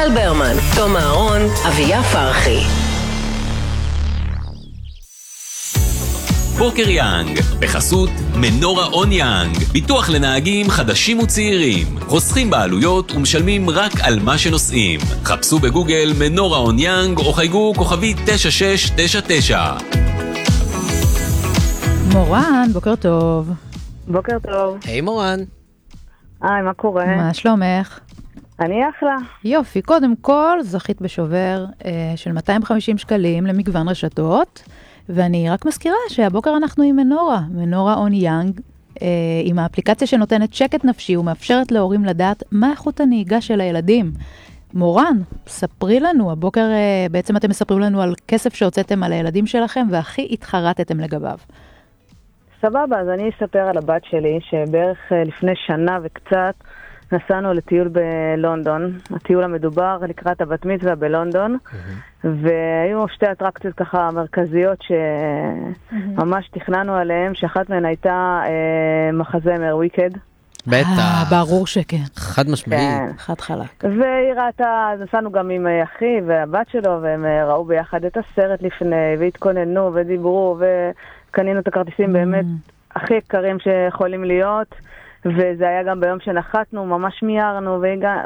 טל ברמן, תום אהרון, אביה פרחי. בוקר יאנג, בחסות מנורה און יאנג, ביטוח לנהגים חדשים וצעירים, חוסכים בעלויות ומשלמים רק על מה שנוסעים. חפשו בגוגל מנורה און יאנג או חייגו כוכבי 9699. מורן, בוקר טוב. בוקר טוב. היי מורן. היי, מה קורה? מה שלומך? אני אחלה. יופי, קודם כל זכית בשובר של 250 שקלים למגוון רשתות, ואני רק מזכירה שהבוקר אנחנו עם מנורה און יאנג, עם האפליקציה שנותנת שקט נפשי ומאפשרת להורים לדעת מה איכות הנהיגה של הילדים. מורן, ספרי לנו, הבוקר בעצם אתם מספרים לנו על כסף שהוצאתם על הילדים שלכם והכי התחרטתם לגביו. סבבה, אז אני אספר על הבת שלי, שבערך לפני שנה וקצת נסענו לטיול בלונדון, הטיול המדובר לקראת הבת מצווה בלונדון, והיו שתי אטרקציות ככה מרכזיות שממש תכננו עליהן, שאחת מהן הייתה מחזמר וויקד. בטח. ברור שכן. חד משמעי. כן. חד חלק. והיא ראתה, אז נסענו גם עם אחי והבת שלו, והם ראו ביחד את הסרט לפני, והתכוננו ודיברו, וקנינו את הכרטיסים באמת הכי יקרים שיכולים להיות, וזה היה גם ביום שנחתנו, ממש מיירנו,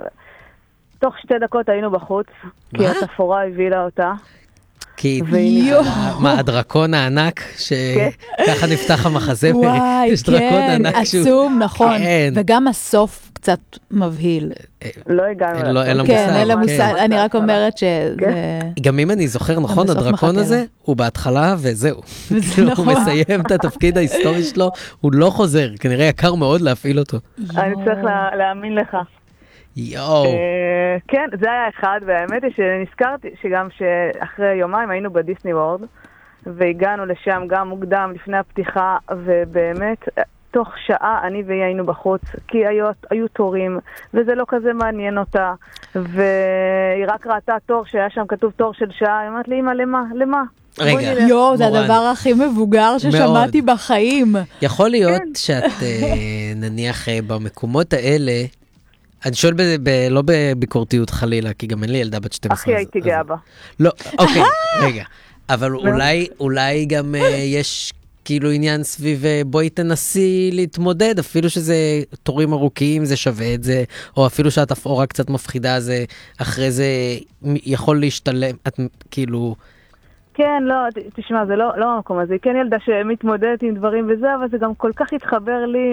תוך 2 דקות היינו בחוץ, כי התפאורה הבילה אותה. כי מה, הדרקון הענק, שככה נפתח המחזמר, וואי, יש דרקון ענק כן, עצום, נכון. כן. וגם הסוף קצת מבהיל. לא הגענו. אין לו כן, אין לו מושג. מושג, אני רק אומרת שזה... גם אם אני זוכר נכון, בסוף הדרקון מחכה הזה, לו. הוא בהתחלה וזהו. וזה כאילו, נכון. הוא מסיים את התפקיד ההיסטורי שלו, הוא לא חוזר, כנראה יקר מאוד להפעיל אותו. אני צריך להאמין לך. יואו. כן, זה היה אחד, והאמת היא שנזכרתי שגם שאחרי יומיים היינו בדיסני וורד, והגענו לשם גם מוקדם לפני הפתיחה, ובאמת תוך שעה אני והיא היינו בחוץ, כי היו תורים, וזה לא כזה מעניין אותה, והיא רק ראתה תור שהיה שם כתוב תור של שעה, היא אמרת לי, אמא, למה? רגע, יואו, זה מורן. הדבר הכי מבוגר ששמעתי בחיים. יכול להיות שאת נניח במקומות האלה, אני שואל לא בביקורתיות חלילה, כי גם אין לי ילדה בת 12. אחי הייתי גאה בה. לא, אוקיי, רגע. אבל אולי גם יש כאילו עניין סביב בואי תנסי להתמודד, אפילו שזה תורים ארוכים, זה שווה את זה, או אפילו שהתפאורה קצת מפחידה, זה אחרי זה יכול להשתלם, את כאילו... כן, לא, תשמע, זה לא המקום הזה. כן ילדה שמתמודדת עם דברים וזה, אבל זה גם כל כך התחבר לי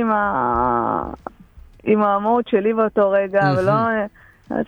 עם המהות שלי באותו רגע, ולא... אז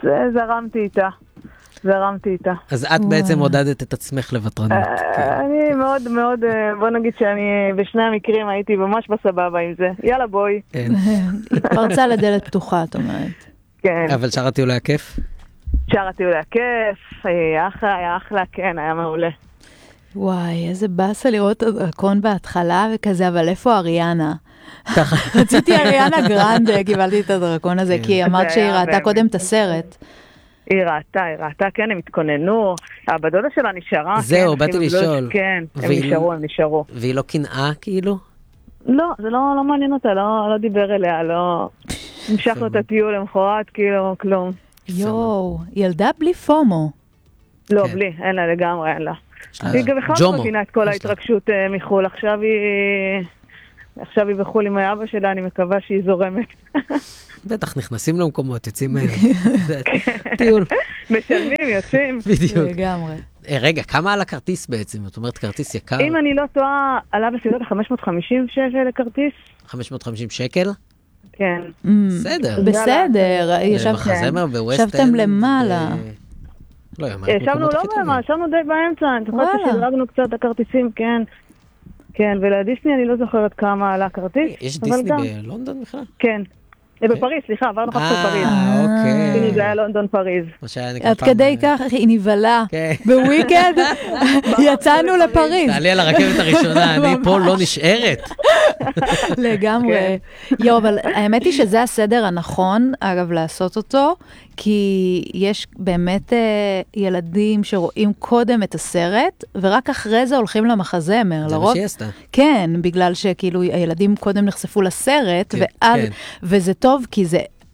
זרמתי איתה. אז את בעצם עודדת את עצמך לוותרנות. אני מאוד מאוד, בוא נגיד שאני בשני המקרים הייתי ממש בסבבה עם זה. יאללה בואי. התפרצה לדלת פתוחה, את אומרת. כן. אבל שרתי אולי הכיף? שרתי אולי הכיף, היה אחלה, כן, היה מעולה. וואי, איזה באסה לראות את הדרקון בהתחלה וכזה, אבל איפה אריאנה? רציתי אריאנה גרנדה, קיבלתי את הדרקון הזה, כי אמרת שהיא ראתה קודם את הסרט. היא ראתה, כן, הם התכוננו, הבדודה שלה נשארה. זהו, באתי לשאול. כן, הם נשארו. והיא לא קנאה כאילו? לא, זה לא מעניין אותה, לא דיבר אליה, לא המשך לו את הטיול למחרת, כאילו, כלום. יואו, ילדה בלי פומו. לא, בלי, אין לה לגמרי, אין לה. היא גם בכלל מבינה את כל ההתרגשות מחול, עכשיו היא בחול עם האבא שלה, אני מקווה שהיא זורמת. בטח, נכנסים למקומות, יוצאים מהם. טיול. משלמים, יוצאים. בדיוק. לגמרי. רגע, כמה על הכרטיס בעצם? זאת אומרת, כרטיס יקר? אם אני לא טועה, עלה בסביבות 550 שקל לכרטיס. 550 שקל? כן. בסדר. בסדר. מחזמר בווסט אנד. ישבתם למעלה. לא, ישבנו לא באמה, ישבנו די באמצע. אני זוכרת ששדרגנו קצת הכרטיסים, כן. כן, ולדיסני אני לא זוכרת כמה עלה הכרטיס. יש דיסני בלונדון בכלל? כן. בפריז, סליחה, עברנו חצי בפריז. אוקיי. זה היה לונדון פריז. עד כדי כך היא נבלה. בוויקד יצאנו לפריז. תעלי על הרכבת הראשונה, אני פה לא נשארת. לגמרי. יו, אבל האמת היא שזה הסדר הנכון, אגב, לעשות אותו, כי יש באמת ילדים שרואים קודם את הסרט, ורק אחרי זה הולכים למחזמר. זה מה שהיא עשתה. כן, בגלל שכאילו הילדים קודם נחשפו לסרט, וזה טוב, כי זה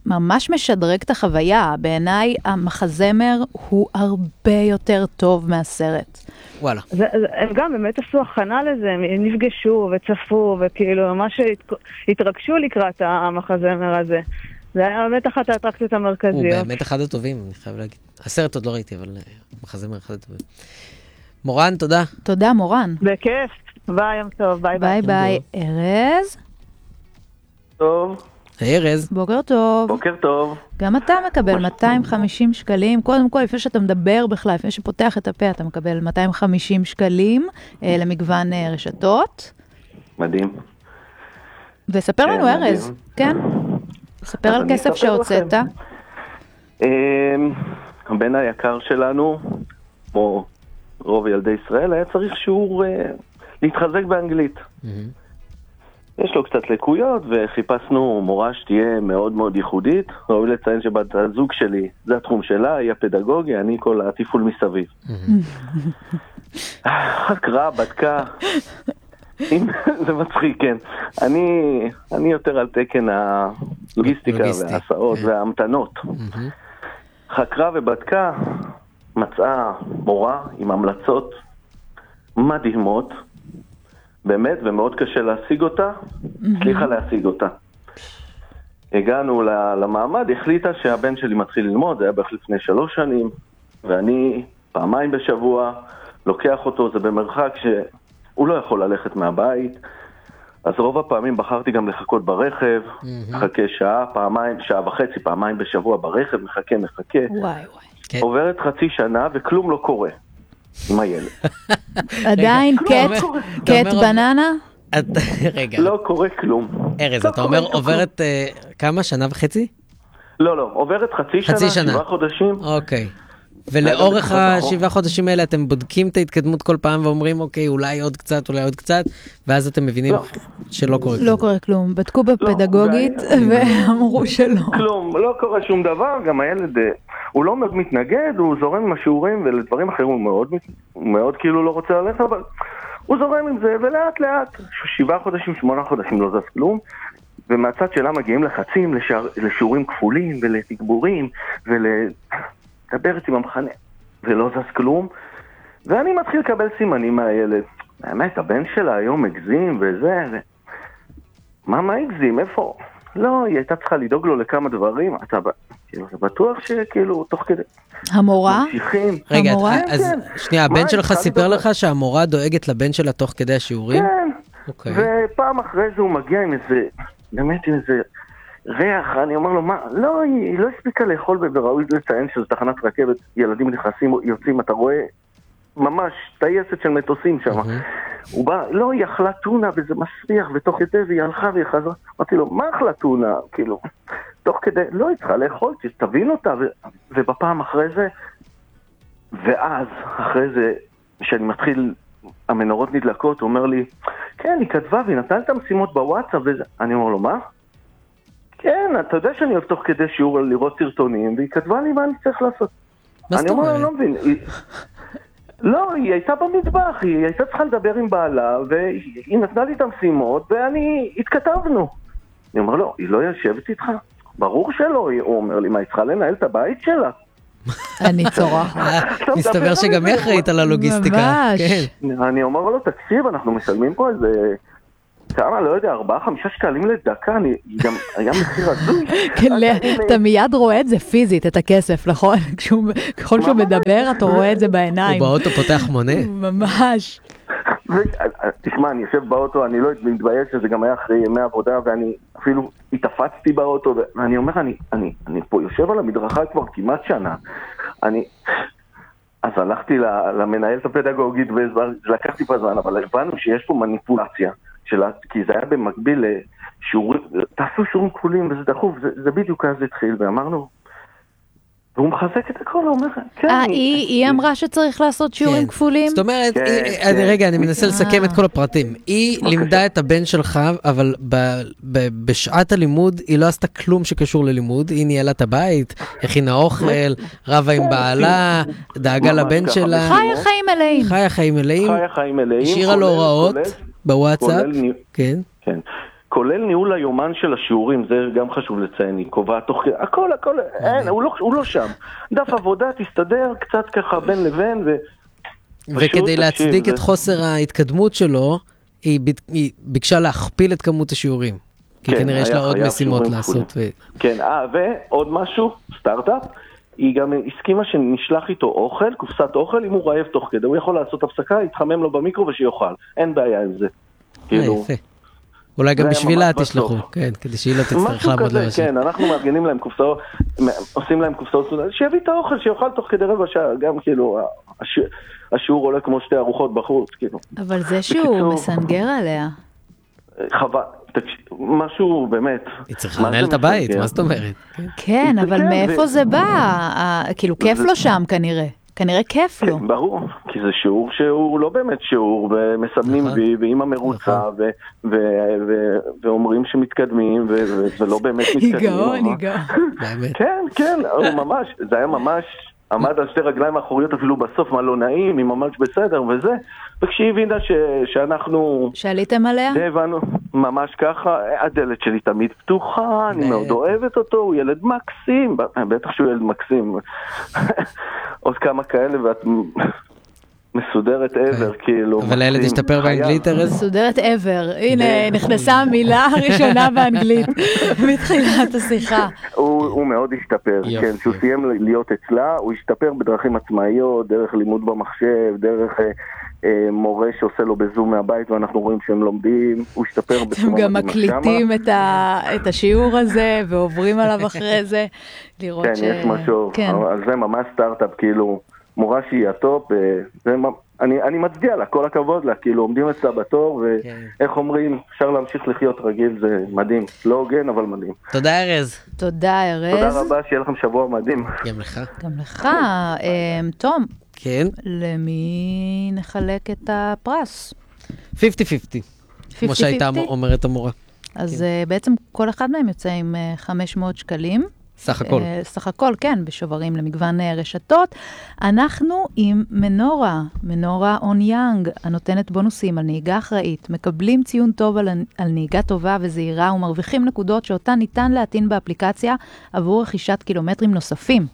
ממש משדרג את החוויה. בעיניי המחזמר הוא הרבה יותר טוב מהסרט. וואלה. הם גם באמת עשו הכנה לזה, הם נפגשו וצפו, וכאילו ממש התרגשו לקראת המחזמר הזה. זה היה באמת אחת האטרקציות המרכזיות. הוא באמת אחד הטובים, אני חייב להגיד. הסרט עוד לא ראיתי, אבל מחזמר אחד הטובים. מורן, תודה. תודה, מורן. בכיף. ביי, יום טוב. ביי ביי. ביי ביי. ארז? טוב. ארז. בוקר טוב. בוקר טוב. גם אתה מקבל 250 שקלים. קודם כל, לפני שאתה מדבר בכלל, לפני שפותח את הפה, אתה מקבל 250 שקלים למגוון רשתות. מדהים. וספר לנו, ארז. כן? ספר על כסף שהוצאת. הבן היקר שלנו, כמו רוב ילדי ישראל, היה צריך שיעור להתחזק באנגלית. יש לו קצת לקויות, וחיפשנו מורה שתהיה מאוד מאוד ייחודית. ראוי לציין שבת הזוג שלי, זה התחום שלה, היא הפדגוגיה, אני כל התפעול מסביב. חקרה, בדקה, זה מצחיק, כן. אני יותר על תקן הלוגיסטיקה וההסעות וההמתנות. חקרה ובדקה, מצאה מורה עם המלצות מדהימות, באמת, ומאוד קשה להשיג אותה, הצליחה להשיג אותה. הגענו למעמד, החליטה שהבן שלי מתחיל ללמוד, זה היה בערך לפני 3 שנים, ואני פעמיים בשבוע לוקח אותו, זה במרחק שהוא לא יכול ללכת מהבית, אז רוב הפעמים בחרתי גם לחכות ברכב, מחכה שעה וחצי, פעמיים בשבוע ברכב, מחכה. עוברת חצי שנה וכלום לא קורה עם הילד. עדיין קט בננה? רגע. לא קורה כלום. ארז, אתה אומר עוברת כמה? שנה וחצי? לא, עוברת חצי שנה, 7 חודשים. אוקיי. ולאורך ה7 חודשים האלה אתם בודקים את ההתקדמות כל פעם ואומרים, אוקיי, אולי עוד קצת, ואז אתם מבינים שלא קורה כלום. לא קורה כלום. בדקו בפדגוגית ואמרו שלא. כלום, לא קורה שום דבר. גם הילד, הוא לא מתנגד, הוא זורם עם השיעורים, ולדברים אחרים הוא מאוד כאילו לא רוצה ללכת, אבל הוא זורם עם זה, ולאט לאט, 7 חודשים, 8 חודשים לא זז כלום, ומהצד שלה מגיעים לחצים, לשיעורים כפולים, ולתגבורים, מדברת עם המחנה, ולא זז כלום, ואני מתחיל לקבל סימנים מהילד. באמת, הבן שלה היום הגזים וזה, מה הגזים? איפה? לא, היא הייתה צריכה לדאוג לו לכמה דברים, אתה בטוח שכאילו, תוך כדי... המורה? ממשיכים. רגע, אז שנייה, הבן שלך סיפר לך שהמורה דואגת לבן שלה תוך כדי השיעורים? כן, ופעם אחרי זה הוא מגיע עם איזה, באמת עם איזה... ריח, אני אומר לו, מה? לא, היא לא הספיקה לאכול, וראוי לציין שזו תחנת רכבת, ילדים נכנסים, יוצאים, אתה רואה ממש טייסת של מטוסים שם. הוא בא, לא, היא אכלה טונה, וזה מסריח, ותוך כדי, והיא הלכה והיא חזרה. אמרתי לו, מה אכלה טונה? כאילו, תוך כדי, לא, היא צריכה לאכול, תבין אותה, ובפעם אחרי זה, ואז, אחרי זה, כשאני מתחיל, המנורות נדלקות, הוא אומר לי, כן, היא כתבה, והיא נתנה את המשימות בוואטסאפ, אני אומר לו, מה? כן, אתה יודע שאני אוהב תוך כדי שיעור לראות סרטונים, והיא כתבה לי מה אני צריך לעשות. אני אומר, אני לא מבין. לא, היא הייתה במטבח, היא הייתה צריכה לדבר עם בעלה, והיא נתנה לי את המשימות, ואני התכתבנו. אני אומר, לא, היא לא יושבת איתך? ברור שלא, הוא אומר לי, מה, היא צריכה לנהל את הבית שלה? אני צורח. מסתבר שגם היא אחראית על הלוגיסטיקה. ממש. אני אומר לו, תקשיב, אנחנו משלמים פה איזה... כמה, לא יודע, 4-5 שקלים לדקה, גם היה מחיר הזוי. אתה מיד רואה את זה פיזית, את הכסף, נכון? ככל שהוא מדבר, אתה רואה את זה בעיניים. הוא באוטו פותח מונה? ממש. תשמע, אני יושב באוטו, אני לא מתבייש שזה גם היה אחרי ימי עבודה, ואני אפילו התאפצתי באוטו, ואני אומר, אני פה יושב על המדרכה כבר כמעט שנה. אז הלכתי למנהלת הפדגוגית, ולקחתי פה זמן, אבל הבנו שיש פה מניפולציה. כי זה היה במקביל לשיעורים, תעשו שיעורים כפולים וזה דחוף, זה בדיוק אז התחיל, ואמרנו, והוא מחזק את הכל, הוא אומר, כן. היא אמרה שצריך לעשות שיעורים כפולים? זאת אומרת, רגע, אני מנסה לסכם את כל הפרטים. היא לימדה את הבן שלך, אבל בשעת הלימוד היא לא עשתה כלום שקשור ללימוד, היא ניהלה את הבית, הכינה אוכל, רבה עם בעלה, דאגה לבן שלה. חיה חיים מלאים. השאירה לו הוראות בוואטסאפ. כן. כולל ניהול היומן של השיעורים, זה גם חשוב לציין, היא קובעת תוך כדי, הכל, אין, הוא לא שם. דף עבודה תסתדר קצת ככה בין לבין, וכדי להצדיק את חוסר ההתקדמות שלו, היא ביקשה להכפיל את כמות השיעורים. כי כנראה יש לה עוד משימות לעשות. כן, ועוד משהו, סטארט-אפ, היא גם הסכימה שנשלח איתו אוכל, קופסת אוכל, אם הוא רעב תוך כדי, הוא יכול לעשות הפסקה, יתחמם לו במיקרו ושיוכל. אין בעיה עם זה. יפה. אולי גם בשבילה תשלחו, כן, כדי שהיא לא תצטרך לעמוד למשל. כן, אנחנו מארגנים להם קופסאות, עושים להם קופסאות, שיביא את האוכל, שיוכל תוך כדי רבע שעה, גם כאילו, השיעור עולה כמו 2 ארוחות בחוץ, כאילו. אבל זה שהוא מסנגר עליה. חבל, משהו באמת. היא צריכה לנהל את הבית, מה זאת אומרת? כן, אבל מאיפה זה בא? כאילו, כיף לו שם כנראה. כנראה כיף לו. ברור, כי זה שיעור שהוא לא באמת שיעור, ומסמנים וי, ואמא מרוצה, ואומרים שמתקדמים, ולא באמת מתקדמים. היגאון. כן, ממש, זה היה ממש, עמד על 2 רגליים האחוריות אפילו בסוף, מה לא נעים, היא ממש בסדר וזה, וכשהיא הבינה שאנחנו... שעליתם עליה? הבנו, ממש ככה, הדלת שלי תמיד פתוחה, אני מאוד אוהבת אותו, הוא ילד מקסים, בטח שהוא ילד מקסים. עוד כמה כאלה ואת מסודרת ever, כאילו. אבל הילד השתפר באנגלית, ארז? מסודרת ever, הנה נכנסה המילה הראשונה באנגלית, מתחילת השיחה. הוא מאוד השתפר, כן, כשהוא סיים להיות אצלה, הוא השתפר בדרכים עצמאיות, דרך לימוד במחשב, דרך מורה שעושה לו בזום מהבית, ואנחנו רואים שהם לומדים, הוא השתפר בצורה מדהימה. אתם גם מקליטים את השיעור הזה, ועוברים עליו אחרי זה, לראות ש... כן, יש משהו, על זה ממש סטארט-אפ, כאילו, מורה שהיא הטופ, אני מצדיע לה, כל הכבוד לה, כאילו עומדים אצלה בתור, ואיך אומרים, אפשר להמשיך לחיות רגיל, זה מדהים, לא הוגן, אבל מדהים. תודה ארז. תודה ארז. תודה רבה, שיהיה לכם שבוע מדהים. גם לך. גם לך. תום, כן? למי נחלק את הפרס? 50-50, כמו שהייתה אומרת המורה. אז בעצם כל אחד מהם יוצא עם 500 שקלים. סך הכל. סך הכל, כן, בשוברים למגוון רשתות. אנחנו עם מנורה און יאנג, הנותנת בונוסים על נהיגה אחראית, מקבלים ציון טוב על נהיגה טובה וזהירה, ומרוויחים נקודות שאותן ניתן להטעין באפליקציה עבור רכישת קילומטרים נוספים.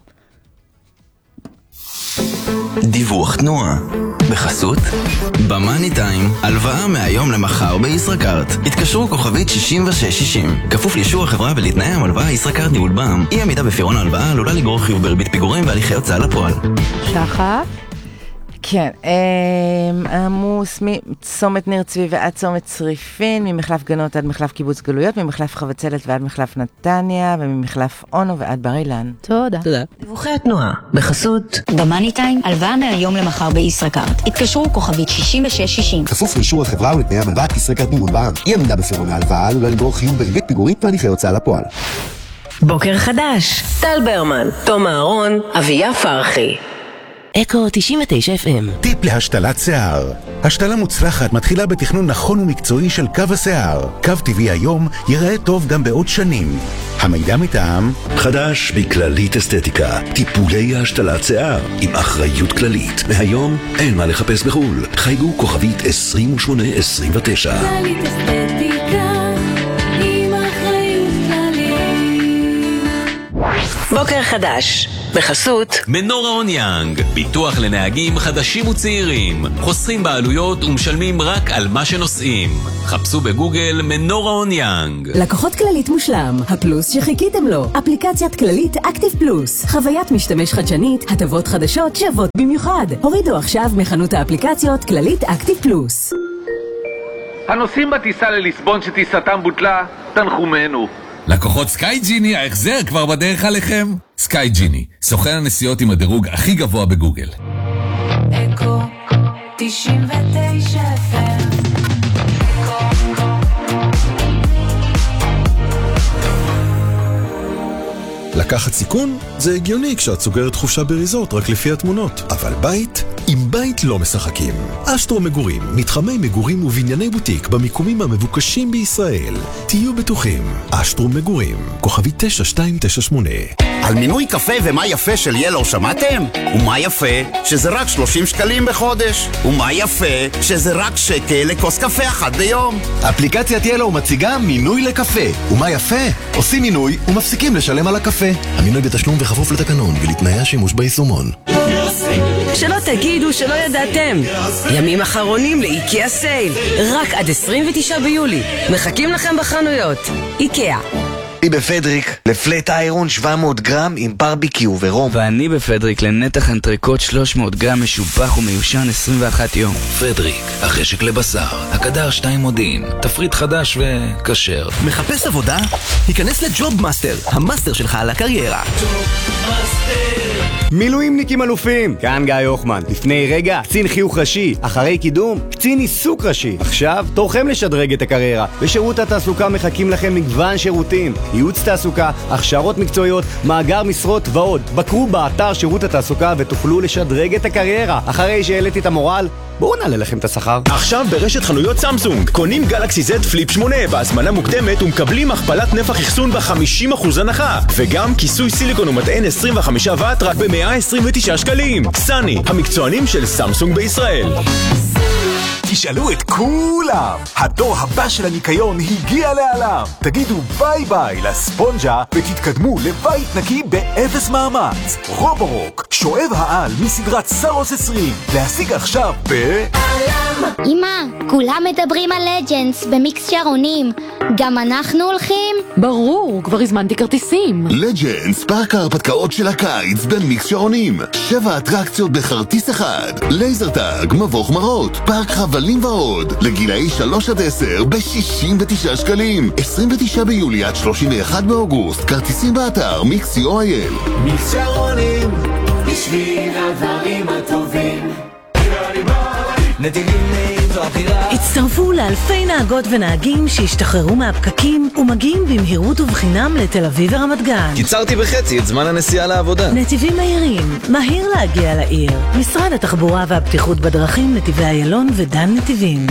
דיווח תנועה בחסות במאני טיים, הלוואה מהיום למחר בישראכרט. התקשרו כוכבית 6660, כפוף לאישור החברה ולתנאי המלוואה. ישראכרט ניהול בע"מ. אי עמידה בפירעון ההלוואה עלולה לגרור חיוב בריבית פיגורים והליכי הוצאה לפועל. שחף? כן, עמוס מצומת ניר צבי ועד צומת צריפין, ממחלף גנות עד מחלף קיבוץ גלויות, ממחלף חבצלת ועד מחלף נתניה, וממחלף אונו ועד בר אילן. תודה. דיווחי התנועה בחסות במאני טיים, הלוואה מהיום למחר בישראכרט. התקשרו כוכבית 6660. כפוף לאישור החברה ולתנאי המלוואה. ישראכרט ניהול בע"מ. אי עמידה בפירעון ההלוואה עלולה לגרור חיוב בריבית פיגורים והליכי הוצאה לפועל. בוקר חדש, טל ברמן, תום אהרון, אביה פרחי. אקו 99 FM. טיפ להשתלת שיער. השתלה מוצלחת מתחילה בתכנון נכון ומקצועי של קו השיער. קו טבעי היום ייראה טוב גם בעוד שנים. המידע מטעם חדש בכללית אסתטיקה. טיפולי השתלת שיער עם אחריות כללית. מהיום אין מה לחפש בחול. חייגו כוכבית 2829. כללית אסתטיקה עם אחריות כללית. בוקר חדש בחסות מנורה און יאנג, ביטוח לנהגים חדשים וצעירים, חוסכים בעלויות ומשלמים רק על מה שנוסעים. חפשו בגוגל מנורה און יאנג. לקוחות כללית מושלם, הפלוס שחיכיתם לו. אפליקציית כללית אקטיב פלוס, חוויית משתמש חדשנית, הטבות חדשות שוות במיוחד. הורידו עכשיו מחנות האפליקציות כללית אקטיב פלוס. הנוסעים בטיסה לליסבון שטיסתם בוטלה, תנחומנו. לקוחות סקאי ג'יני, ההחזר כבר בדרך עליכם. סקאי ג'יני, סוכן הנסיעות עם הדירוג הכי גבוה בגוגל. אקו 99 FM. לקחת סיכון? זה הגיוני כשאת סוגרת חופשה בריזורט רק לפי התמונות. אבל בית? עם בית לא משחקים. אשטרו מגורים, מתחמי מגורים ובנייני בוטיק במיקומים המבוקשים בישראל. תהיו בטוחים. אשטרו מגורים, כוכבי 9298. על מינוי קפה ומה יפה של ילו שמעתם? ומה יפה? שזה רק 30 שקלים בחודש. ומה יפה? שזה רק שקל לכוס קפה אחת ביום. אפליקציית ילו מציגה מינוי לקפה. ומה יפה? עושים מינוי ומפסיקים לשלם על הקפה. המינוי בתשלום וכפוף לתקנון ולתנאי השימוש ביישומון. שלא תגידו שלא ידעתם. ימים אחרונים לאיקאה סייל. רק עד 29 ביולי. מחכים לכם בחנויות. איקאה. אני בפדריק לפלט איירון 700 גרם עם ברביקיו ורום. ואני בפדריק לנתח אנטריקוט 300 גרם משובח ומיושן 21 יום. פדריק, החשק לבשר, הקדר 2 מודיעין, תפריט חדש וכשר. מחפש עבודה? היכנס לג'וב מאסטר, המאסטר שלך על הקריירה. מילואימניקים אלופים, כאן גיא יוחמן. לפני רגע, קצין חיוך ראשי, אחרי קידום, קצין עיסוק ראשי. עכשיו, תורכם לשדרג את הקריירה. בשירות התעסוקה מחכים לכם מגוון שירותים, ייעוץ תעסוקה, הכשרות מקצועיות, מאגר משרות ועוד. בקרו באתר שירות התעסוקה ותוכלו לשדרג את הקריירה. אחרי שהעליתי את המורל, בואו נעלה לכם את השכר. עכשיו ברשת חנויות סמסונג, קונים גלקסי Z פליפ 8 בהזמנה מוקדמת ומקבלים הכפלת נפח אחסון ב-50% הנחה, וגם כיסוי סיליקון ומטען 25 וואט רק ב-129 שקלים. סני, המקצוענים של סמסונג בישראל. תשאלו את כולם, הדור הבא של הניקיון הגיע לעולם. תגידו ביי ביי לספונג'ה ותתקדמו לבית נקי באפס מאמץ. רובורוק, שואב העל מסדרת סארוס 20, להשיג עכשיו אמא, כולם מדברים על לג'נדס במיקס שערונים. גם אנחנו הולכים? ברור, כבר הזמנתי כרטיסים. לג'נדס, פארק ההרפתקאות של הקיץ במיקס שעונים. 7 אטרקציות בכרטיס אחד. לייזר טאג, מבוך מרות, פארק חבלים ועוד. לגילאי 3 עד 10 ב-69 שקלים. 29 ביולי עד 31 באוגוסט. כרטיסים באתר מיקס.co.il. מיקס שעונים, בשביל הדברים הטובים. נתיבים נעים זו הבחירה. הצטרפו לאלפי נהגות ונהגים שהשתחררו מהפקקים ומגיעים במהירות ובחינם לתל אביב ורמת גן. קיצרתי בחצי את זמן הנסיעה לעבודה. נתיבים מהירים, מהיר להגיע לעיר. משרד התחבורה והבטיחות בדרכים, נתיבי איילון ודן נתיבים.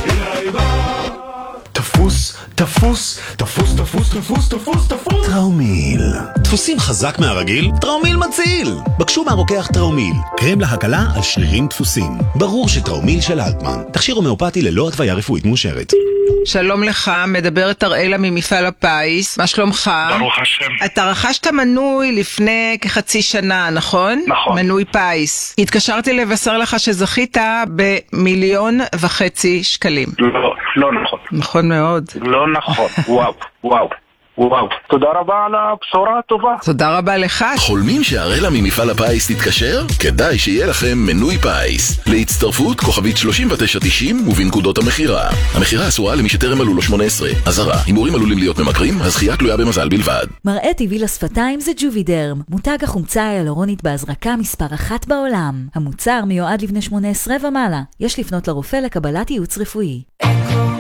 תפוס, תפוס, תפוס, תפוס, תפוס, תפוס, תפוס. טראומיל. דפוסים חזק מהרגיל? טראומיל מציל. בקשו מהרוקח טראומיל. קרם להקלה על שרירים דפוסים. ברור שטראומיל של אלטמן. תכשיר הומאופתי ללא התוויה רפואית מאושרת. שלום לך, מדברת אראלה ממפעל הפיס. מה שלומך? ברוך השם. אתה רכשת מנוי לפני כחצי שנה, נכון? נכון. מנוי פיס. התקשרתי לבשר לך שזכית ב1.5 מיליון שקלים. לא נכון. נכון מאוד. לא נכון. וואו, וואו. וואו, תודה רבה על הבשורה הטובה. תודה רבה לך. חולמים שהראלה ממפעל הפיס תתקשר? כדאי שיהיה לכם מנוי פיס. להצטרפות כוכבית 3990 ובנקודות המחירה. המחירה אסורה למי שטרם מלאו לו 18. אזהרה, הימורים עלולים להיות ממכרים, הזכייה תלויה במזל בלבד. מראה טבעי לשפתיים זה ג'ובידרם, מותג החומצה ההיאלורונית בהזרקה מספר 1 בעולם. המוצר מיועד לבני 18 ומעלה. יש לפנות לרופא לקבלת ייעוץ רפואי.